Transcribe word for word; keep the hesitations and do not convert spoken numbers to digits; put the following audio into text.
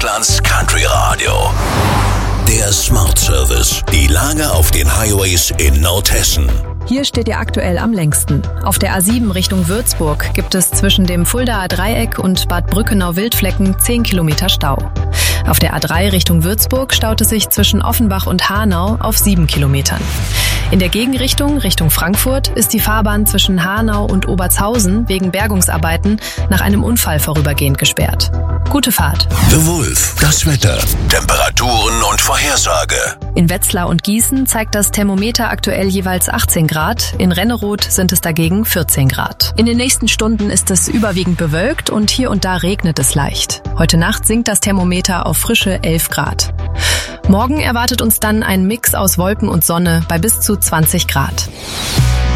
Deutschlands Country Radio. Der Smart Service. Die Lage auf den Highways in Nordhessen. Hier steht ihr aktuell am längsten. Auf der A sieben Richtung Würzburg gibt es zwischen dem Fuldaer Dreieck und Bad Brückenau-Wildflecken zehn Kilometer Stau. Auf der A drei Richtung Würzburg staut es sich zwischen Offenbach und Hanau auf sieben Kilometern. In der Gegenrichtung, Richtung Frankfurt, ist die Fahrbahn zwischen Hanau und Obertshausen wegen Bergungsarbeiten nach einem Unfall vorübergehend gesperrt. Gute Fahrt. The Wolf. Das Wetter. Temperaturen und Vorhersage. In Wetzlar und Gießen zeigt das Thermometer aktuell jeweils achtzehn Grad, in Renneroth sind es dagegen vierzehn Grad. In den nächsten Stunden ist es überwiegend bewölkt und hier und da regnet es leicht. Heute Nacht sinkt das Thermometer auf frische elf Grad. Morgen erwartet uns dann ein Mix aus Wolken und Sonne bei bis zu zwanzig Grad.